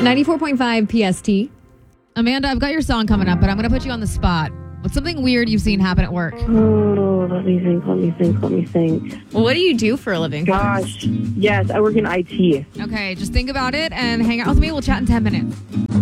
94.5 PST. Amanda, I've got your song coming up, but I'm going to put you on the spot. What's something weird you've seen happen at work? Oh, let me think. What do you do for a living? Gosh. Yes, I work in IT. Okay, just think about it and hang out with me. We'll chat in 10 minutes.